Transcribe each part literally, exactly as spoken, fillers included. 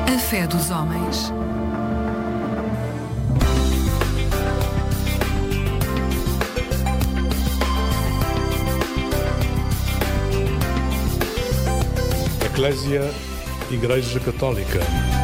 A fé dos homens. Eclésia, Igreja Católica.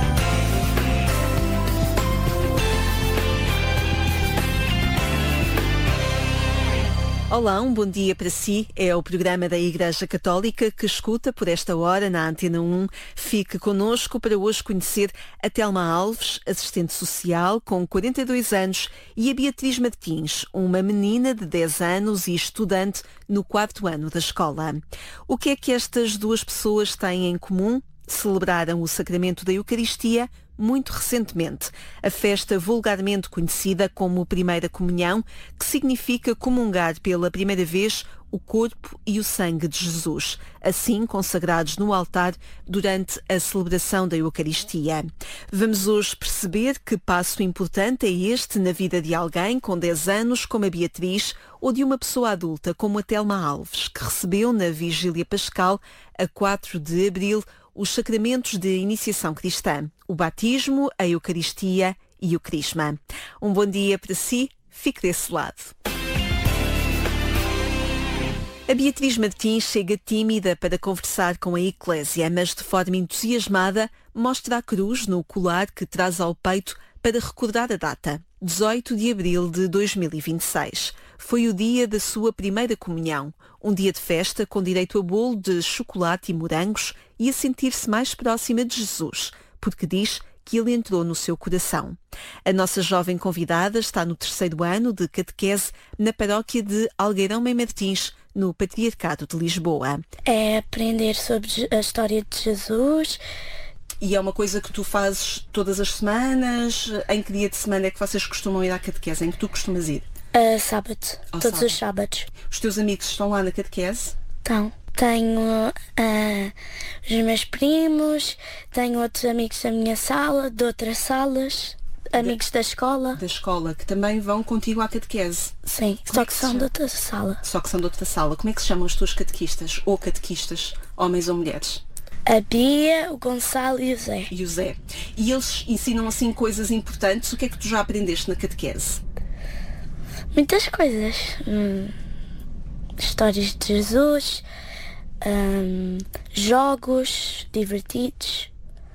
Olá, um bom dia para si. É o programa da Igreja Católica que escuta por esta hora na Antena um. Fique connosco para hoje conhecer a Telma Alves, assistente social com quarenta e dois anos, e a Beatriz Martins, uma menina de dez anos e estudante no quarto ano da escola. O que é que estas duas pessoas têm em comum? Celebraram o sacramento da Eucaristia muito recentemente, a festa vulgarmente conhecida como Primeira Comunhão, que significa comungar pela primeira vez o corpo e o sangue de Jesus, assim consagrados no altar durante a celebração da Eucaristia. Vamos hoje perceber que passo importante é este na vida de alguém com dez anos, como a Beatriz, ou de uma pessoa adulta, como a Telma Alves, que recebeu na Vigília Pascal, a quatro de abril, os sacramentos de iniciação cristã, o batismo, a Eucaristia e o Crisma. Um bom dia para si, fique desse lado. A Beatriz Martins chega tímida para conversar com a Eclésia, mas de forma entusiasmada mostra a cruz no colar que traz ao peito para recordar a data, dezoito de abril de dois mil e vinte e seis. Foi o dia da sua primeira comunhão, um dia de festa com direito a bolo de chocolate e morangos e a sentir-se mais próxima de Jesus, porque diz que ele entrou no seu coração. A nossa jovem convidada está no terceiro ano de catequese na paróquia de Algueirão Mem Martins, no Patriarcado de Lisboa. É aprender sobre a história de Jesus. E é uma coisa que tu fazes todas as semanas? Em que dia de semana é que vocês costumam ir à catequese? Em que tu costumas ir? Uh, sábado, Ao todos sábado. os sábados. Os teus amigos estão lá na catequese? Então, tenho uh, os meus primos, tenho outros amigos da minha sala, de outras salas, amigos da escola. Da escola, que também vão contigo à catequese? Sim, Como só é que que se são chama? de outra sala. Só que são de outra sala. Como é que se chamam os teus catequistas? Ou catequistas, homens ou mulheres? A Bia, o Gonçalo e o Zé. E o Zé. E eles ensinam assim coisas importantes. O que é que tu já aprendeste na catequese? Muitas coisas. Hum, histórias de Jesus, hum, jogos divertidos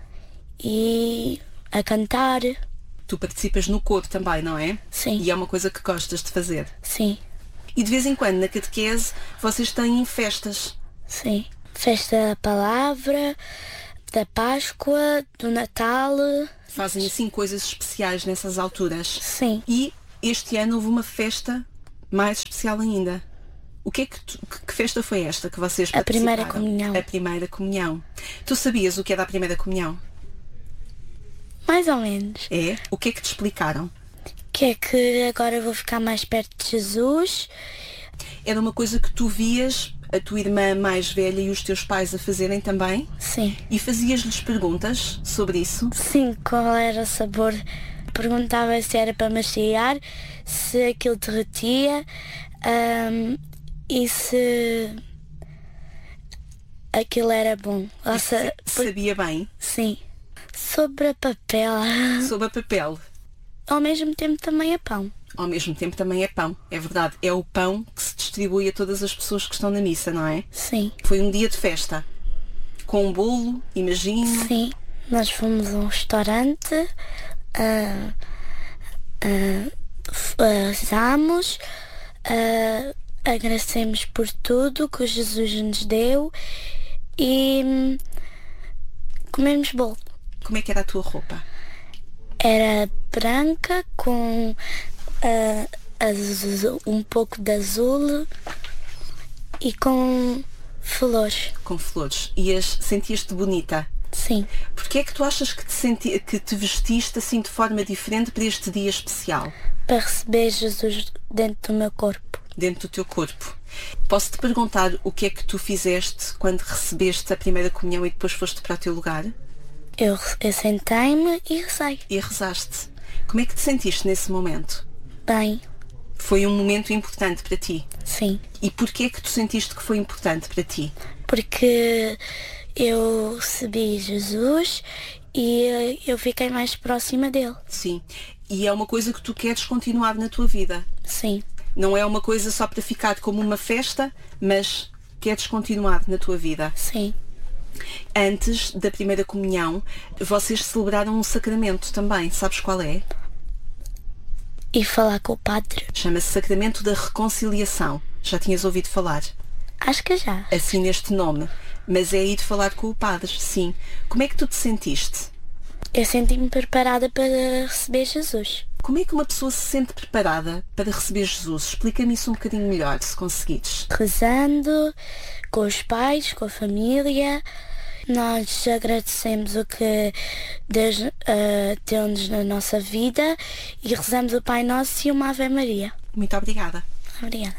e a cantar. Tu participas no coro também, não é? Sim. E é uma coisa que gostas de fazer. Sim, E de vez em quando na catequese vocês têm festas. sim. Festa da Palavra, da Páscoa, do Natal. Fazem assim coisas especiais nessas alturas. Sim. E este ano houve uma festa mais especial ainda. O que é que, tu, que, que festa foi esta que vocês A primeira participaram? comunhão. A primeira comunhão. Tu sabias o que era a primeira comunhão? Mais ou menos. É? O que é que te explicaram? Que é que agora vou ficar mais perto de Jesus. Era uma coisa que tu vias a tua irmã mais velha e os teus pais a fazerem também? Sim. E fazias-lhes perguntas sobre isso? Sim, qual era o sabor? Perguntava se era para mastigar, se aquilo derretia hum, e se aquilo era bom. Ou se- por- Sabia bem? Sim. Sobre a papel. Sobre a papel. Ao mesmo tempo também é pão. Ao mesmo tempo também é pão. É verdade. É o pão que se distribui a todas as pessoas que estão na missa, não é? Sim. Foi um dia de festa. Com um bolo, imagino. Sim. Nós fomos a um restaurante, uh, uh, f- uh, rezámos, uh, agradecemos por tudo que Jesus nos deu e hum, comemos bolo. Como é que era a tua roupa? Era branca com uh, azul, um pouco de azul e com flores. Com flores. Ias, sentias-te bonita. Sim, Porquê é que tu achas que te, senti, que te vestiste assim de forma diferente para este dia especial? para receber Jesus dentro do meu corpo. Dentro do teu corpo. Posso-te perguntar o que é que tu fizeste quando recebeste a primeira comunhão e depois foste para o teu lugar? Eu, eu sentei-me e rezei. E rezaste. Como é que te sentiste nesse momento? Bem, Foi um momento importante para ti. sim. E porquê é que tu sentiste que foi importante para ti? Porque eu recebi Jesus e eu fiquei mais próxima dele. Sim. E é uma coisa que tu queres continuar na tua vida? Sim. Não é uma coisa só para ficar como uma festa, mas queres continuar na tua vida? Sim. Antes da primeira comunhão, vocês celebraram um sacramento também. Sabes qual é? E falar com o padre. Chama-se Sacramento da Reconciliação. Já tinhas ouvido falar? Acho que já. Assim neste nome. Mas é ir falar com o padre, sim. Como é que tu te sentiste? Eu senti-me preparada para receber Jesus. Como é que uma pessoa se sente preparada para receber Jesus? Explica-me isso um bocadinho melhor, se conseguires. Rezando, com os pais, com a família. Nós agradecemos o que Deus uh, deu-nos na nossa vida e rezamos o Pai Nosso e uma Ave Maria. Muito obrigada. Obrigada.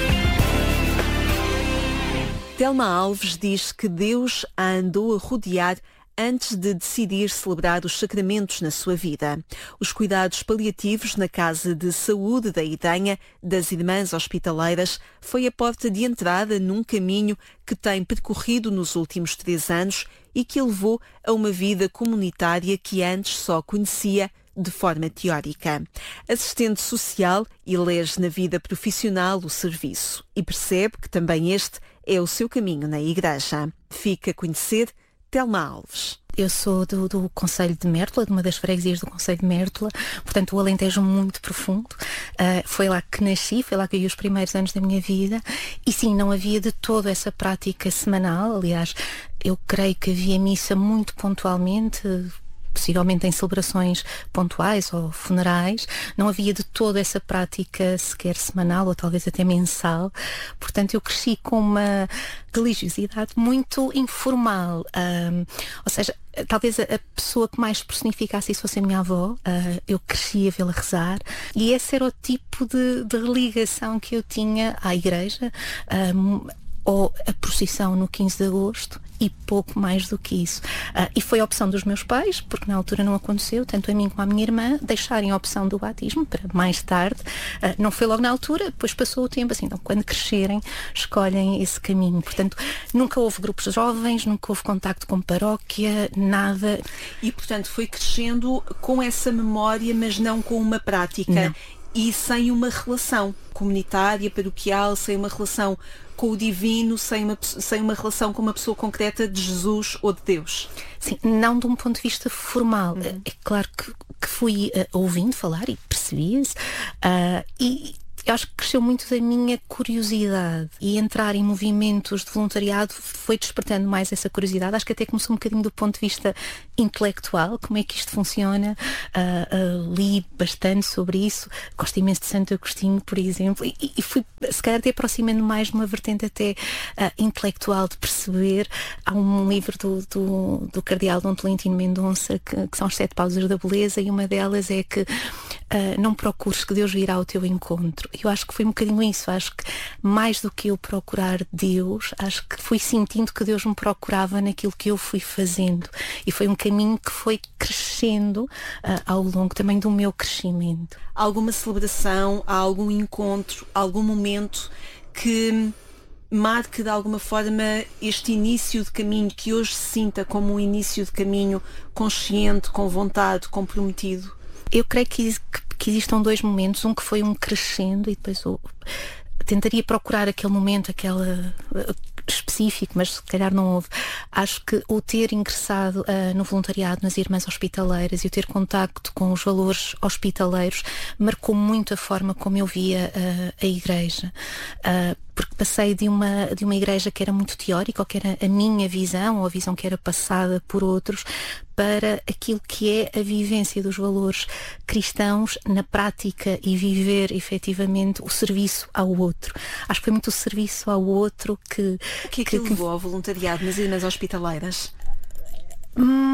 Telma Alves diz que Deus a andou a rodear antes de decidir celebrar os sacramentos na sua vida. Os cuidados paliativos na Casa de Saúde da Idenha, das Irmãs Hospitaleiras, foi a porta de entrada num caminho que tem percorrido nos últimos três anos e que levou a uma vida comunitária que antes só conhecia de forma teórica. Assistente social, elege na vida profissional o serviço e percebe que também este é o seu caminho na Igreja. Fica a conhecer Telma Alves. Eu sou do, do Concelho de Mértola, de uma das freguesias do Concelho de Mértola, portanto o Alentejo muito profundo. Uh, foi lá que nasci, foi lá que eu os primeiros anos da minha vida. E sim, não havia de todo essa prática semanal. Aliás, eu creio que havia missa muito pontualmente, possivelmente em celebrações pontuais ou funerais. Não havia de toda essa prática sequer semanal ou talvez até mensal. Portanto, eu cresci com uma religiosidade muito informal. Um, ou seja, talvez a, a pessoa que mais personificasse isso fosse a minha avó. Uh, eu cresci a vê-la rezar e esse era o tipo de, de ligação que eu tinha à igreja. Um, ou a procissão no quinze de agosto e pouco mais do que isso. Uh, e foi a opção dos meus pais, porque na altura não aconteceu, tanto a mim como à minha irmã, deixarem a opção do batismo para mais tarde. Uh, não foi logo na altura, depois passou o tempo, assim, então quando crescerem, escolhem esse caminho. Portanto, nunca houve grupos jovens, nunca houve contacto com paróquia, nada. E, portanto, foi crescendo com essa memória, mas não com uma prática. Não. E sem uma relação comunitária, paroquial, sem uma relação com o divino, sem uma, sem uma relação com uma pessoa concreta de Jesus ou de Deus. Sim, não de um ponto de vista formal. Uhum. É claro que, que fui uh, ouvindo falar e percebia-se. Uh, e eu acho que cresceu muito da minha curiosidade e entrar em movimentos de voluntariado foi despertando mais essa curiosidade. Acho que até começou um bocadinho do ponto de vista intelectual, como é que isto funciona. Uh, uh, li bastante sobre isso. Gosto imenso de Santo Agostinho, por exemplo, e, e fui se calhar até aproximando mais de uma vertente até uh, intelectual de perceber. Há um livro do, do, do cardeal Dom Tolentino Mendonça que, que são as sete pausas da beleza e uma delas é que uh, não procures que Deus virá ao teu encontro. Eu acho que foi um bocadinho isso. Acho que mais do que eu procurar Deus, acho que fui sentindo que Deus me procurava naquilo que eu fui fazendo. E foi um caminho que foi crescendo uh, ao longo também do meu crescimento. Alguma celebração, algum encontro, algum momento que marque de alguma forma este início de caminho, que hoje se sinta como um início de caminho consciente, com vontade, comprometido? Eu creio que, que, que existam dois momentos, um que foi um crescendo e depois eu tentaria procurar aquele momento, aquela uh, específico, mas se calhar não houve. Acho que o ter ingressado uh, no voluntariado nas Irmãs Hospitaleiras e o ter contacto com os valores hospitaleiros marcou muito a forma como eu via uh, a igreja. Uh, porque passei de uma, de uma igreja que era muito teórica, ou que era a minha visão, ou a visão que era passada por outros, para aquilo que é a vivência dos valores cristãos na prática e viver efetivamente o serviço ao outro. Acho que foi muito o serviço ao outro que... O que é que, que levou ao voluntariado nas Irmãs Hospitaleiras?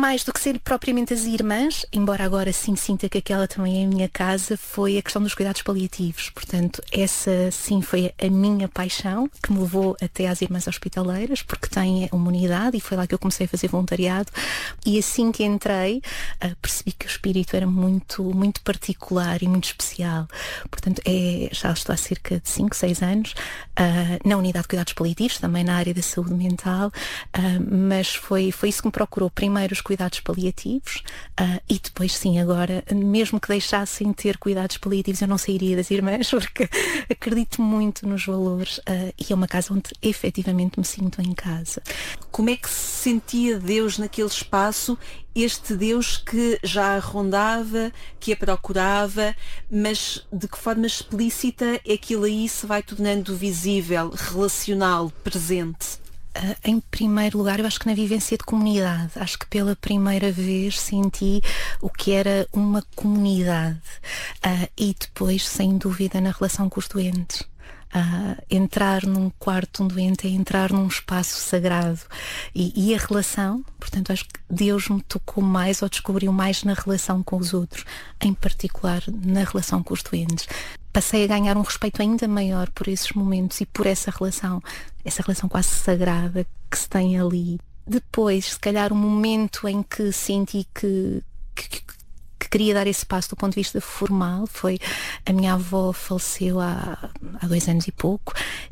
mais do que ser propriamente as irmãs, embora agora sim sinta que aquela também é a minha casa, foi a questão dos cuidados paliativos. Portanto, essa sim foi a minha paixão, que me levou até às Irmãs Hospitaleiras, porque tem uma unidade, e foi lá que eu comecei a fazer voluntariado. E assim que entrei, uh, percebi que o espírito era muito, muito particular e muito especial. Portanto, é, já estou há cerca de cinco, seis anos uh, na unidade de cuidados paliativos, também na área da saúde mental, uh, mas foi, foi isso que me procurou. Primeiro os cuidados paliativos uh, e depois sim, agora, mesmo que deixassem ter cuidados paliativos, eu não sairia das Irmãs, porque acredito muito nos valores uh, e é uma casa onde efetivamente me sinto em casa. Como é que se sentia Deus naquele espaço, este Deus que já a rondava, que a procurava, mas de que forma explícita é que ele aí se vai tornando visível, relacional, presente? Uh, em primeiro lugar, eu acho que na vivência de comunidade, acho que pela primeira vez senti o que era uma comunidade, uh, e depois, sem dúvida, na relação com os doentes. Uh, entrar num quarto de um doente é entrar num espaço sagrado, e, e a relação, portanto acho que Deus me tocou mais ou descobriu mais na relação com os outros, em particular na relação com os doentes. Passei a ganhar um respeito ainda maior por esses momentos e por essa relação, essa relação quase sagrada que se tem ali. Depois, se calhar, o momento em que senti que, que, que queria dar esse passo do ponto de vista formal foi: a minha avó faleceu há, há dois anos e pouco,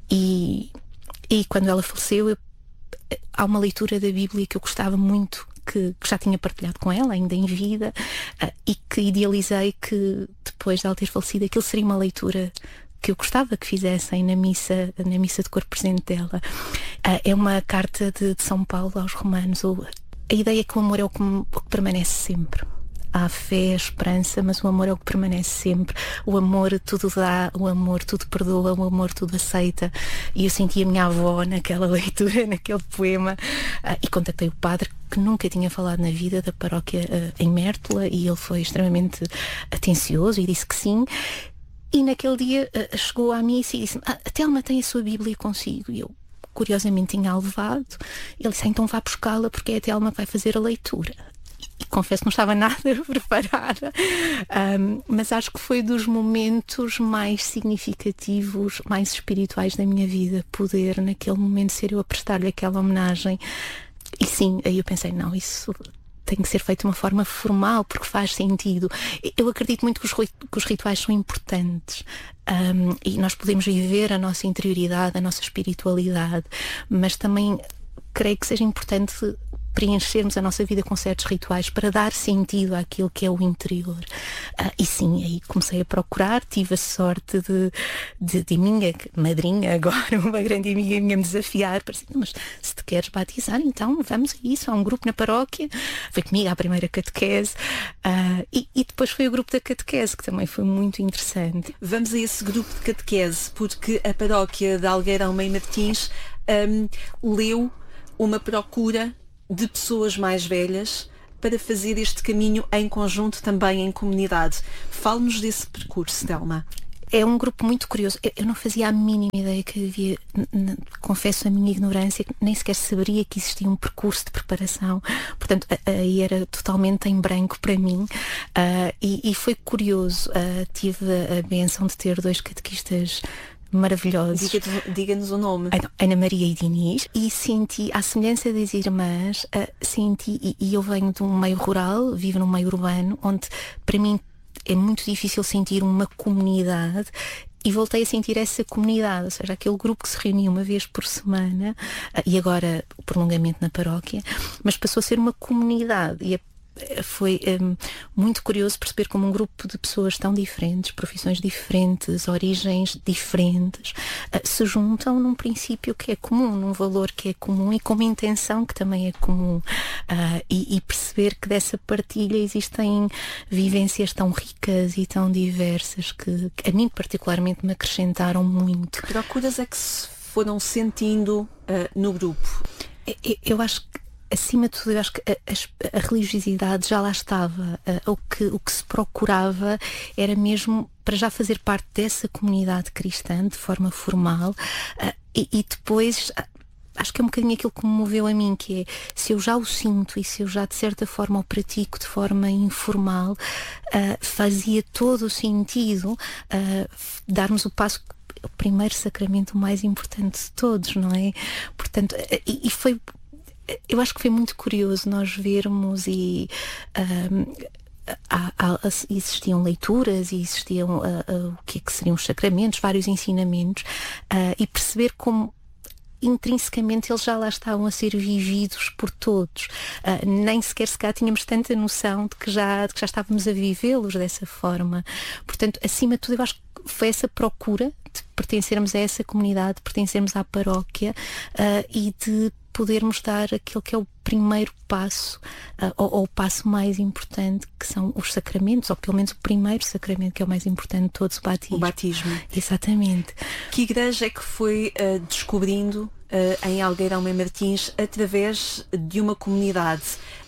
e, e quando ela faleceu, eu, há uma leitura da Bíblia que eu gostava muito, que, que já tinha partilhado com ela, ainda em vida, uh, e que idealizei que depois de ela ter falecido, aquilo seria uma leitura que eu gostava que fizessem na missa, na missa de corpo presente dela. Uh, é uma carta de, de São Paulo aos Romanos. O, a ideia é que o amor é o que, o que permanece sempre. Há fé, a esperança, mas o amor é o que permanece sempre. O amor tudo dá, o amor tudo perdoa, o amor tudo aceita. E eu senti a minha avó naquela leitura, naquele poema, uh, e contactei o padre, que nunca tinha falado na vida, da paróquia uh, em Mértola, e ele foi extremamente atencioso e disse que sim. E naquele dia uh, chegou à missa e disse-me: ah, a Telma tem a sua Bíblia consigo. E eu, curiosamente, tinha levado. Ele disse: ah, então vá buscá-la, porque a Telma vai fazer a leitura. E confesso que não estava nada preparada, um, mas acho que foi dos momentos mais significativos, mais espirituais da minha vida, poder naquele momento ser eu a prestar-lhe aquela homenagem. E sim, aí eu pensei: não, isso tem que ser feito de uma forma formal, porque faz sentido. Eu acredito muito que os, que os rituais são importantes, um, e nós podemos viver a nossa interioridade, a nossa espiritualidade, mas também creio que seja importante preenchermos a nossa vida com certos rituais para dar sentido àquilo que é o interior. Uh, e sim, aí comecei a procurar, tive a sorte de, de, de minha madrinha, agora uma grande amiga minha, me desafiar para dizer: mas se te queres batizar, então vamos a isso, há um grupo na paróquia. Foi comigo à primeira catequese, uh, e, e depois foi o grupo da catequese, que também foi muito interessante. Vamos a esse grupo de catequese, porque a paróquia de Algueirão Mãe Martins um, leu uma procura de pessoas mais velhas para fazer este caminho em conjunto, também em comunidade. Fale-nos desse percurso, Telma. É um grupo muito curioso. Eu, eu não fazia a mínima ideia que havia, n- confesso a minha ignorância, nem sequer saberia que existia um percurso de preparação. Portanto, aí era totalmente em branco para mim. Uh, e, e foi curioso. Uh, tive a, a benção de ter dois catequistas maravilhosos. Diga-nos, diga-nos o nome. Ana Maria e Diniz. E senti, à semelhança das irmãs, uh, senti, e, e eu venho de um meio rural, vivo num meio urbano, onde para mim é muito difícil sentir uma comunidade, e voltei a sentir essa comunidade, ou seja, aquele grupo que se reunia uma vez por semana, uh, e agora o prolongamento na paróquia, mas passou a ser uma comunidade. E a foi um, muito curioso perceber como um grupo de pessoas tão diferentes, profissões diferentes, origens diferentes, uh, se juntam num princípio que é comum, num valor que é comum e com uma intenção que também é comum, uh, e, e perceber que dessa partilha existem vivências tão ricas e tão diversas que, que a mim particularmente me acrescentaram muito. Que procuras é que se foram sentindo uh, no grupo? Eu, eu acho que, acima de tudo, eu acho que a, a, a religiosidade já lá estava. Uh, o, que, o que se procurava era mesmo para já fazer parte dessa comunidade cristã de forma formal, uh, e, e depois acho que é um bocadinho aquilo que me moveu a mim, que é, se eu já o sinto e se eu já de certa forma o pratico de forma informal, uh, fazia todo o sentido uh, darmos o passo, o primeiro sacramento mais importante de todos, não é? Portanto, e, e foi, eu acho que foi muito curioso nós vermos e um, há, há, existiam leituras e existiam uh, uh, o que é que seriam os sacramentos, vários ensinamentos, uh, e perceber como intrinsecamente eles já lá estavam a ser vividos por todos. Uh, nem sequer se cá tínhamos tanta noção de que já, de que já estávamos a vivê-los dessa forma. Portanto, acima de tudo, eu acho que foi essa procura de pertencermos a essa comunidade, de pertencermos à paróquia uh, e de podermos dar aquele que é o primeiro passo, uh, ou, ou o passo mais importante, que são os sacramentos, ou pelo menos o primeiro sacramento, que é o mais importante de todos, o batismo. O batismo. Exatamente. Que igreja é que foi uh, descobrindo uh, em Algueirão Mãe Martins através de uma comunidade?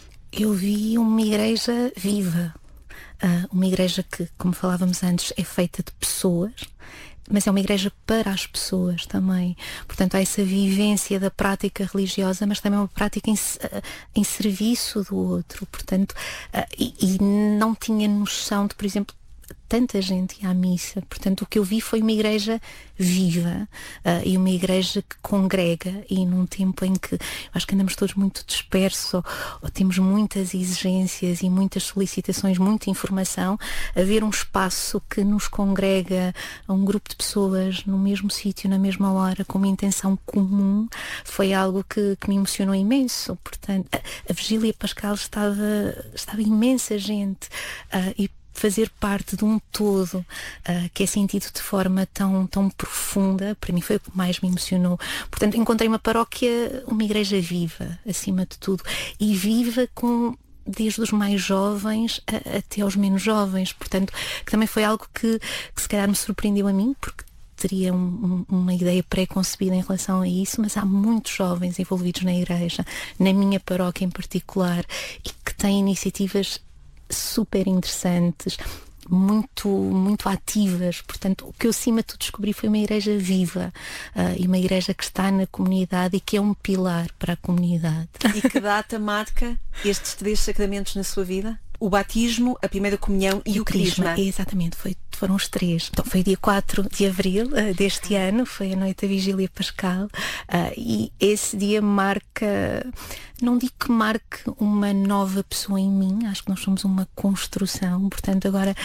Eu vi uma igreja viva, uh, uma igreja que, como falávamos antes, é feita de pessoas, mas é uma igreja para as pessoas também. Portanto, há essa vivência da prática religiosa, mas também uma prática em, em serviço do outro. Portanto, e, e não tinha noção de, por exemplo, tanta gente ia à missa. Portanto, o que eu vi foi uma igreja viva uh, e uma igreja que congrega, e num tempo em que acho que andamos todos muito dispersos, ou, ou temos muitas exigências e muitas solicitações, muita informação, haver um espaço que nos congrega a um grupo de pessoas no mesmo sítio, na mesma hora, com uma intenção comum, foi algo que, que me emocionou imenso. Portanto, a, a Vigília Pascal estava, estava imensa gente, uh, e fazer parte de um todo uh, que é sentido de forma tão, tão profunda, para mim foi o que mais me emocionou. Portanto, encontrei uma paróquia, uma igreja viva, acima de tudo, e viva com, desde os mais jovens a, até aos menos jovens. Portanto, que também foi algo que, que se calhar me surpreendeu a mim, porque teria um, um, uma ideia pré-concebida em relação a isso, mas há muitos jovens envolvidos na igreja, na minha paróquia em particular, e que têm iniciativas super interessantes, muito, muito ativas. Portanto, o que eu acima de tudo descobri foi uma igreja viva, uh, e uma igreja que está na comunidade e que é um pilar para a comunidade. E que data marca estes três sacramentos na sua vida? O batismo, a primeira comunhão e, e o crisma. Exatamente, foi, foram os três. Então, foi dia quatro de abril uh, deste ano, foi a noite da Vigília Pascal, uh, e esse dia marca, não digo que marque uma nova pessoa em mim, acho que nós somos uma construção, portanto agora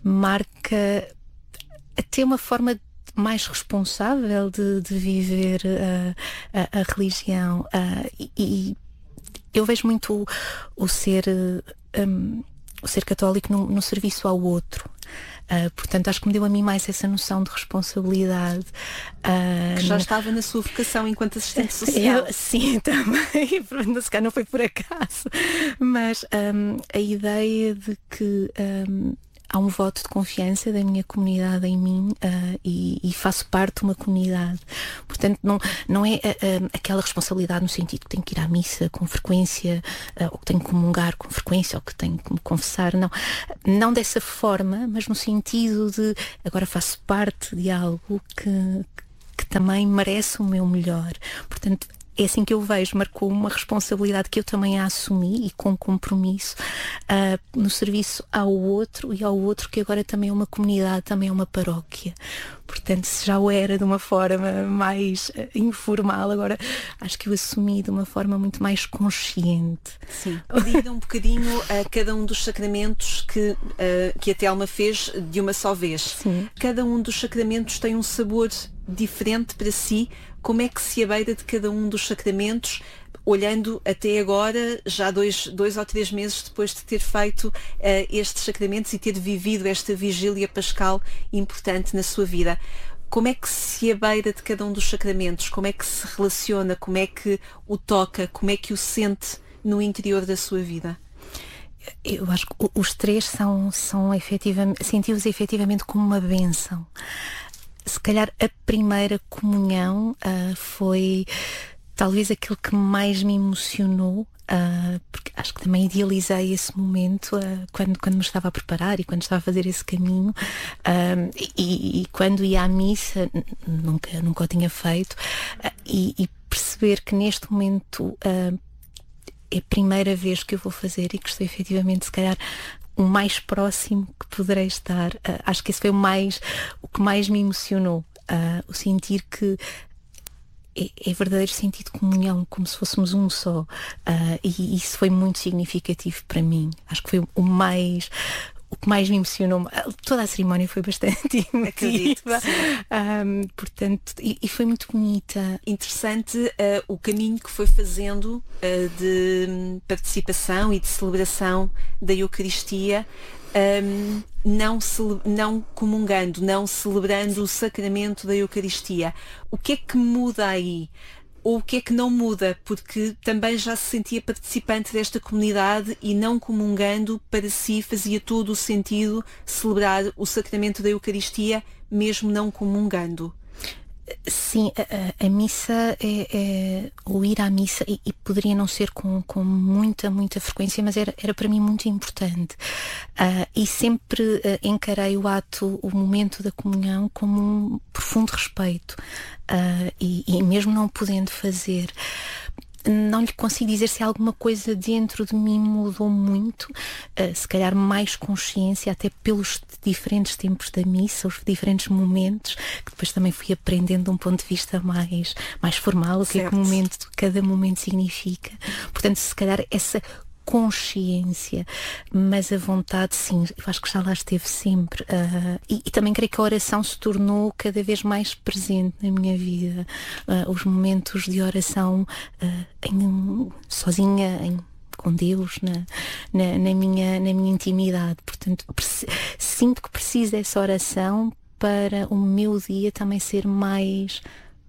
marca até uma forma mais responsável de, de viver uh, a, a religião, uh, e, e eu vejo muito o, o ser um, o ser católico no, no serviço ao outro. Uh, portanto, acho que me deu a mim mais essa noção de responsabilidade. Uh, que já no... estava na sua vocação enquanto assistente social. Eu, sim, também. Se calhar não foi por acaso. Mas um, a ideia de que um, há um voto de confiança da minha comunidade em mim, uh, e, e faço parte de uma comunidade. Portanto, não, não é uh, uh, aquela responsabilidade no sentido que tenho que ir à missa com frequência, uh, ou que tenho que comungar com frequência, ou que tenho que me confessar. Não, não dessa forma, mas no sentido de agora faço parte de algo que, que também merece o meu melhor. Portanto, é assim que eu vejo, marcou uma responsabilidade que eu também a assumi, e com compromisso, uh, no serviço ao outro, e ao outro que agora também é uma comunidade, também é uma paróquia. Portanto, se já o era de uma forma mais uh, informal, agora acho que eu assumi de uma forma muito mais consciente. Sim, pedindo um bocadinho a cada um dos sacramentos que, uh, que a Telma fez de uma só vez. Sim. Cada um dos sacramentos tem um sabor diferente para si. Como é que se abeira de cada um dos sacramentos, olhando até agora, já dois, dois ou três meses depois de ter feito uh, estes sacramentos e ter vivido esta Vigília Pascal importante na sua vida? Como é que se abeira de cada um dos sacramentos? Como é que se relaciona? Como é que o toca? Como é que o sente no interior da sua vida? Eu acho que os três são, são efetivamente, senti-os efetivamente como uma bênção. Se calhar a primeira comunhão uh, foi talvez aquilo que mais me emocionou, uh, porque acho que também idealizei esse momento uh, quando, quando me estava a preparar e quando estava a fazer esse caminho, uh, e, e quando ia à missa, nunca, nunca o tinha feito, uh, e, e perceber que neste momento uh, é a primeira vez que eu vou fazer e que estou efetivamente, se calhar, o mais próximo que poderei estar. Uh, acho que esse foi o, mais, o que mais me emocionou. Uh, o sentir que é, é verdadeiro sentido de comunhão, como se fôssemos um só. Uh, e isso foi muito significativo para mim. Acho que foi o mais... O que mais me emocionou, toda a cerimónia foi bastante emotiva, um, portanto, e, e foi muito bonita. Interessante uh, o caminho que foi fazendo uh, de participação e de celebração da Eucaristia, um, não, cele- não comungando, não celebrando o sacramento da Eucaristia. O que é que muda aí? Ou o que é que não muda? Porque também já se sentia participante desta comunidade e não comungando, para si fazia todo o sentido celebrar o sacramento da Eucaristia, mesmo não comungando. Sim, a, a, a missa é, é o ir à missa, e, e poderia não ser com, com muita, muita frequência, mas era, era para mim muito importante. Uh, e sempre uh, encarei o ato, o momento da comunhão, como um profundo respeito. Uh, e, e mesmo não podendo fazer, não lhe consigo dizer se alguma coisa dentro de mim mudou muito, uh, se calhar mais consciência, até pelos diferentes tempos da missa, os diferentes momentos, que depois também fui aprendendo de um ponto de vista mais, mais formal, o que é que momento, cada momento significa. Portanto, se calhar essa consciência, mas a vontade, sim, eu acho que já lá esteve sempre. Uh, e, e também creio que a oração se tornou cada vez mais presente na minha vida. Uh, os momentos de oração uh, em, sozinha, em, com Deus, na, na, na, minha, na minha intimidade. Portanto, sinto que preciso dessa oração para o meu dia também ser mais...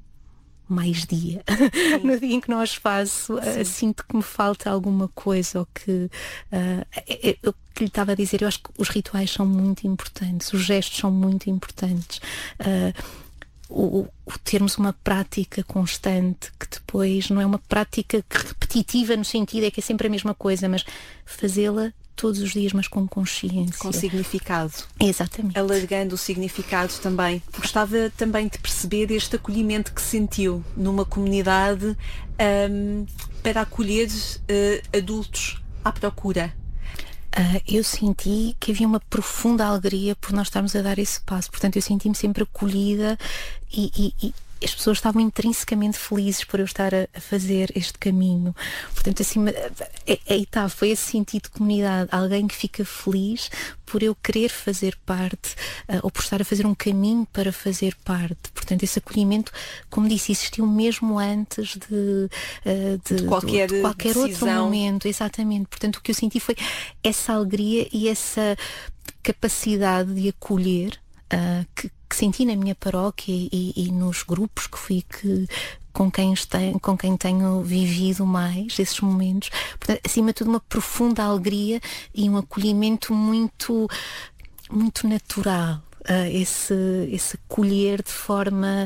mais dia. No dia em que nós faço, uh, sinto que me falta alguma coisa, ou que uh, é, é, eu que lhe estava a dizer, eu acho que os rituais são muito importantes, os gestos são muito importantes. Uh, o, o termos uma prática constante, que depois não é uma prática repetitiva no sentido é que é sempre a mesma coisa, mas fazê-la todos os dias, mas com consciência. Com significado. Exatamente. Alargando o significado também. Gostava também de perceber este acolhimento que sentiu numa comunidade um, para acolher uh, adultos à procura. Uh, eu senti que havia uma profunda alegria por nós estarmos a dar esse passo. Portanto, eu senti-me sempre acolhida e, e, e as pessoas estavam intrinsecamente felizes por eu estar a, a fazer este caminho. Portanto, assim, aí está, foi esse sentido de comunidade. Alguém que fica feliz por eu querer fazer parte, uh, ou por estar a fazer um caminho para fazer parte. Portanto, esse acolhimento, como disse, existiu mesmo antes de, uh, de, de qualquer, de, de qualquer outro momento. Exatamente. Portanto, o que eu senti foi essa alegria e essa capacidade de acolher uh, que que senti na minha paróquia e, e nos grupos que fui que, com, quem tenho, com quem tenho vivido mais esses momentos. Portanto, acima de tudo, uma profunda alegria e um acolhimento muito, muito natural. Uh, esse, esse acolher de forma,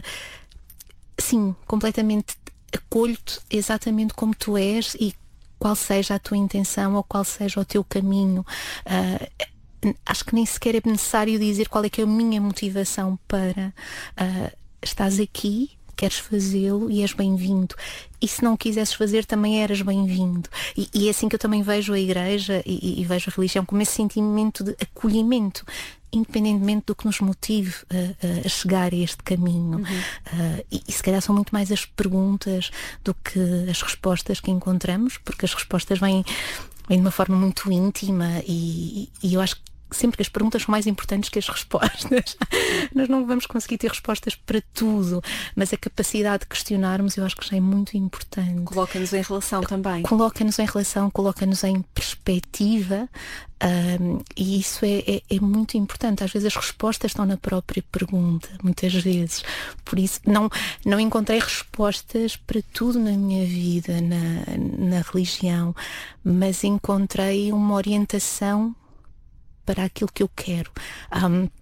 sim, completamente acolho-te exatamente como tu és e qual seja a tua intenção ou qual seja o teu caminho. Uh, Acho que nem sequer é necessário dizer qual é que é a minha motivação para uh, estás aqui, queres fazê-lo e és bem-vindo. E se não quisesses fazer, também eras bem-vindo. E, e é assim que eu também vejo a Igreja e, e vejo a religião, como esse sentimento de acolhimento, independentemente do que nos motive a, a chegar a este caminho. Uhum. Uh, e, e se calhar são muito mais as perguntas do que as respostas que encontramos, porque as respostas vêm, vêm de uma forma muito íntima e, e eu acho que sempre que as perguntas são mais importantes que as respostas. Nós não vamos conseguir ter respostas para tudo, mas a capacidade de questionarmos eu acho que já é muito importante. Coloca-nos em relação também. Coloca-nos em relação, coloca-nos em perspectiva, um, e isso é, é, é muito importante. Às vezes as respostas estão na própria pergunta, muitas vezes. Por isso não, não encontrei respostas para tudo na minha vida, na, na religião, mas encontrei uma orientação para aquilo que eu quero. Um,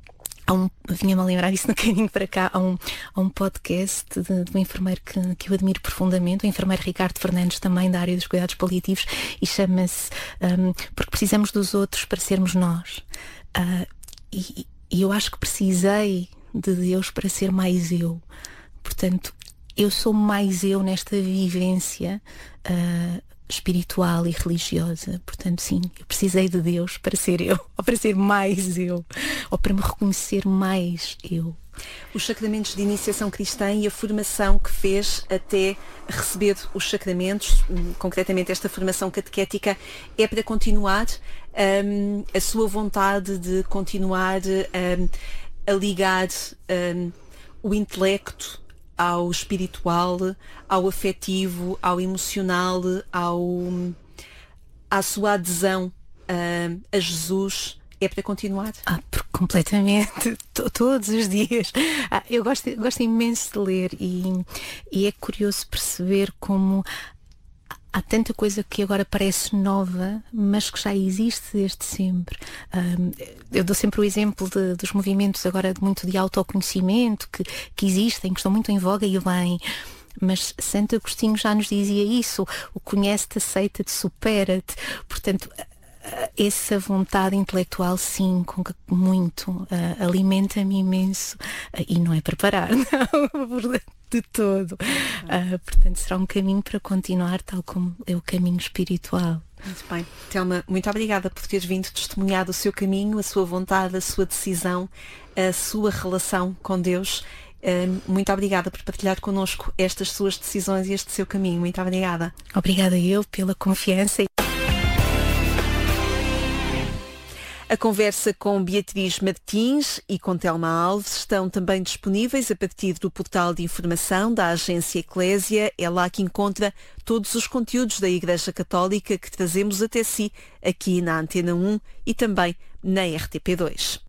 há um, vinha-me a lembrar isso no caminho para cá, há um, há um podcast de, de um enfermeiro que, que eu admiro profundamente, o enfermeiro Ricardo Fernandes, também da área dos cuidados paliativos, e chama-se um, Porque Precisamos dos Outros para Sermos Nós. Uh, e, e eu acho que precisei de Deus para ser mais eu. Portanto, eu sou mais eu nesta vivência uh, espiritual e religiosa. Portanto, sim, eu precisei de Deus para ser eu, ou para ser mais eu, ou para me reconhecer mais eu. Os sacramentos de iniciação cristã e a formação que fez até receber os sacramentos, concretamente esta formação catequética, é para continuar um, a sua vontade de continuar um, a ligar um, o intelecto ao espiritual, ao afetivo, ao emocional, ao, à sua adesão uh, a Jesus, é para continuar? Ah, completamente, T- todos os dias. Ah, eu gosto, gosto imenso de ler e, e é curioso perceber como há tanta coisa que agora parece nova, mas que já existe desde sempre. Um, eu dou sempre o exemplo de, dos movimentos agora de muito de autoconhecimento que, que existem, que estão muito em voga e bem. Mas Santo Agostinho já nos dizia isso: o conhece-te, aceita-te, supera-te. Portanto, essa vontade intelectual, sim, com que muito uh, alimenta-me imenso, uh, e não é para parar, não, de todo. Uh, portanto, será um caminho para continuar, tal como é o caminho espiritual. Muito bem. Telma, muito obrigada por teres vindo testemunhar o seu caminho, a sua vontade, a sua decisão, a sua relação com Deus. Uh, muito obrigada por partilhar connosco estas suas decisões e este seu caminho. Muito obrigada. Obrigada eu pela confiança. A conversa com Beatriz Martins e com Telma Alves estão também disponíveis a partir do portal de informação da Agência Eclésia. É lá que encontra todos os conteúdos da Igreja Católica que trazemos até si aqui na Antena um e também na R T P dois.